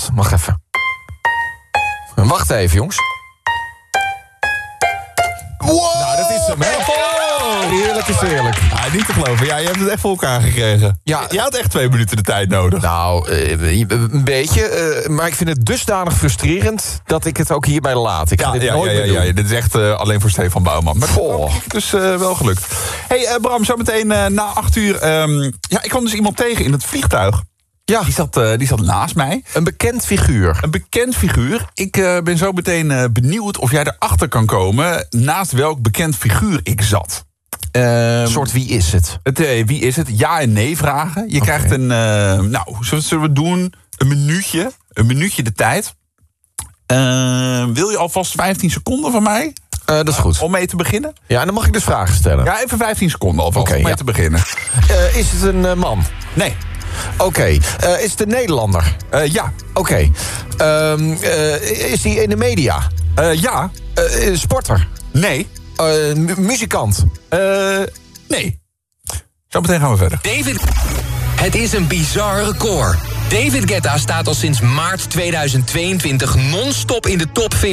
Wacht even. Wacht even, jongens. Wow! Nou, dat is hem, hè? Heerlijk is eerlijk. Ja, niet te geloven. Ja, je hebt het echt voor elkaar gekregen. Ja. Je had echt 2 minuten de tijd nodig. Nou, een beetje. Maar ik vind het dusdanig frustrerend dat ik het ook hierbij laat. Ik ga dit nooit meer doen. Dit is echt alleen voor Stefan Bouwman. Maar dus wel gelukt. Hey Bram, zometeen na 8 uur... ik kwam dus iemand tegen in het vliegtuig. Ja. Die zat naast mij. Een bekend figuur. Een bekend figuur. Ik ben zo meteen benieuwd of jij erachter kan komen... naast welk bekend figuur ik zat. Een soort wie is het? Wie is het? Ja en nee vragen. Je krijgt een... zullen we doen? Een minuutje de tijd. Wil je alvast 15 seconden van mij? Dat is goed. Om mee te beginnen? Ja, en dan mag ik dus vragen stellen. Ja, even 15 seconden alvast om mee te beginnen. Is het een man? Nee. Oké. Is het een Nederlander? Ja. Oké. Is hij in de media? Ja. Sporter? Nee. Muzikant? Nee. Zometeen gaan we verder. David, het is een bizar record. David Guetta staat al sinds maart 2022 non-stop in de top 40.